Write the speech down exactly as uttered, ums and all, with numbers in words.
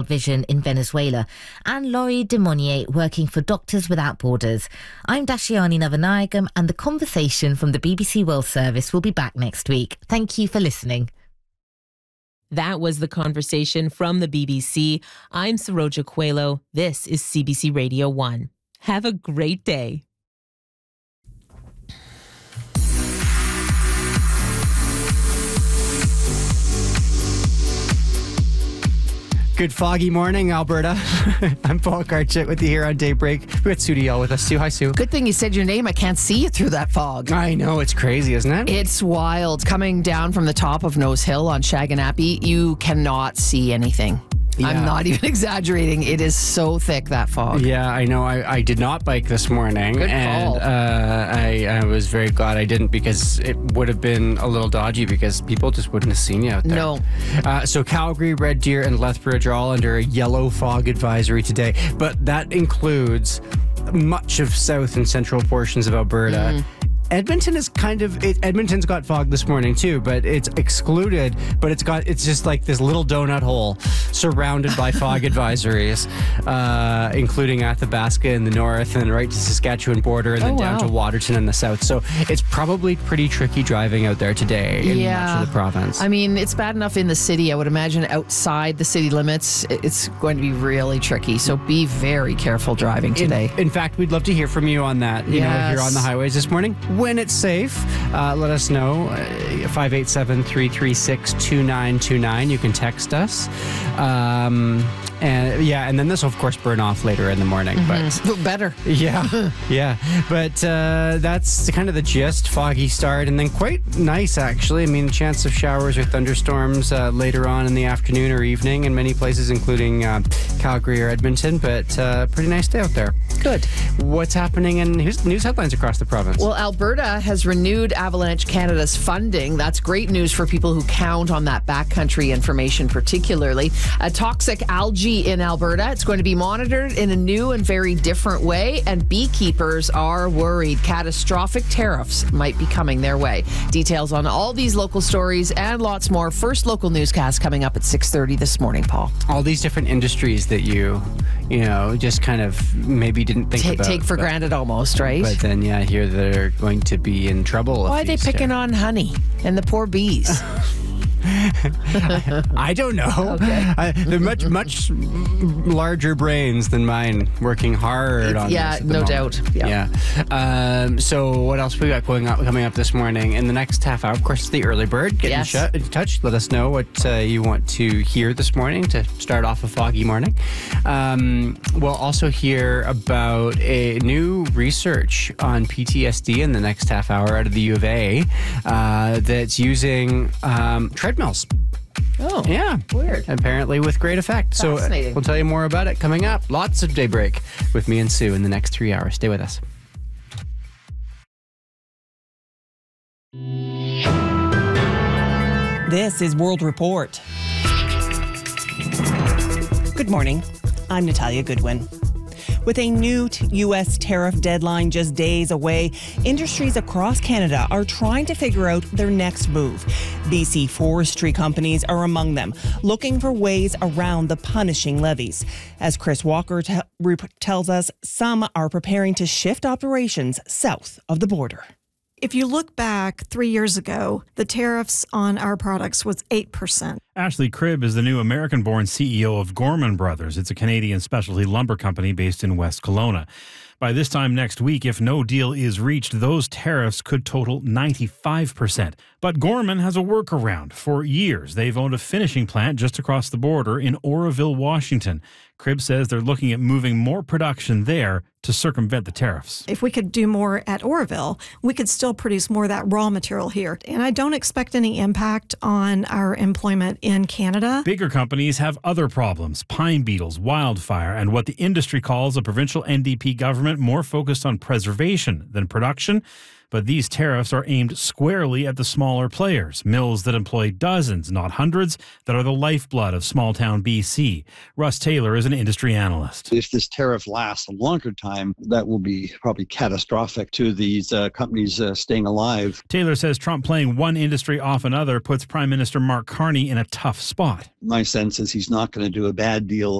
Vision in Venezuela, and Laurie Demonier working for Doctors Without Borders. I'm Dashiani Navanayagam, and the conversation from the B B C World Service will be back next week. Thank you for listening. That was the conversation from the B B C. I'm Saroja Coelho. This is C B C Radio one. Have a great day. Good foggy morning, Alberta. I'm Paul Karchik with you here on Daybreak. We got Sue Dial with us. Sue, hi, Sue. Good thing you said your name. I can't see you through that fog. I know, it's crazy, isn't it? It's wild. Coming down from the top of Nose Hill on Shaganappy, you cannot see anything. Yeah. I'm not even exaggerating. It is so thick, that fog. Yeah, I know. I, I did not bike this morning. Good and, call. Uh, I, I was very glad I didn't, because it would have been a little dodgy because people just wouldn't have seen you out there. No. Uh, so Calgary, Red Deer, and Lethbridge are all under a yellow fog advisory today, but that includes much of south and central portions of Alberta. Mm. Edmonton is kind of it, Edmonton's got fog this morning too, but it's excluded. But it's got it's just like this little donut hole surrounded by fog advisories, uh, including Athabasca in the north and right to Saskatchewan border, and then oh, down wow. to Waterton in the south. So it's probably pretty tricky driving out there today in yeah. much of the province. I mean, it's bad enough in the city. I would imagine outside the city limits, it's going to be really tricky. So be very careful driving today. In, in fact, we'd love to hear from you on that. You yes. know, if you're on the highways this morning. When it's safe, uh, let us know. Uh, five eight seven, three three six, two nine two nine. You can text us. Um, and yeah, and then this will, of course, burn off later in the morning. Mm-hmm. But But better. Yeah, yeah. But uh, that's kind of the gist. Foggy start, and then quite nice, actually. I mean, chance of showers or thunderstorms uh, later on in the afternoon or evening in many places, including uh, Calgary or Edmonton. But uh, pretty nice day out there. Good. What's happening in news, news headlines across the province? Well, Alberta has renewed Avalanche Canada's funding. That's great news for people who count on that backcountry information, particularly. A toxic algae in Alberta. It's going to be monitored in a new and very different way, and beekeepers are worried catastrophic tariffs might be coming their way. Details on all these local stories and lots more. First local newscast coming up at six thirty this morning, Paul. All these different industries that you, you know, just kind of maybe didn't think Ta- about. Take for but, granted almost, right? But then, yeah, I hear they're going to be in trouble. Why are they picking on honey and the poor bees? I don't know. Okay. I, they're much, much larger brains than mine, working hard on yeah, this. at the no moment. doubt. Yeah. yeah. Um, so what else we got going up, coming up this morning? In the next half hour, of course, the early bird. Get Yes. in, sh- in touch. Let us know what uh, you want to hear this morning to start off a foggy morning. Um, we'll also hear about a new research on P T S D in the next half hour out of the U of A uh, that's using um, treadmills. Oh, Yeah. weird. Apparently with great effect. So uh, Fascinating. we'll tell you more about it coming up. Lots of Daybreak with me and Sue in the next three hours. Stay with us. This is World Report. Good morning. I'm Natalia Goodwin. With a new U S tariff deadline just days away, industries across Canada are trying to figure out their next move. B C forestry companies are among them, looking for ways around the punishing levies. As Chris Walker te- tells us, some are preparing to shift operations south of the border. If you look back three years ago, the tariffs on our products was eight percent. Ashley Cribb is the new American-born C E O of Gorman Brothers. It's a Canadian specialty lumber company based in West Kelowna. By this time next week, if no deal is reached, those tariffs could total ninety-five percent. But Gorman has a workaround. For years, they've owned a finishing plant just across the border in Oroville, Washington. Cribb says they're looking at moving more production there to circumvent the tariffs. If we could do more at Oroville, we could still produce more of that raw material here. And I don't expect any impact on our employment in Canada. Bigger companies have other problems: pine beetles, wildfire, and what the industry calls a provincial N D P government more focused on preservation than production. But these tariffs are aimed squarely at the smaller players, mills that employ dozens, not hundreds, that are the lifeblood of small-town B C. Russ Taylor is an industry analyst. If this tariff lasts a longer time, that will be probably catastrophic to these uh, companies uh, staying alive. Taylor says Trump playing one industry off another puts Prime Minister Mark Carney in a tough spot. My sense is he's not going to do a bad deal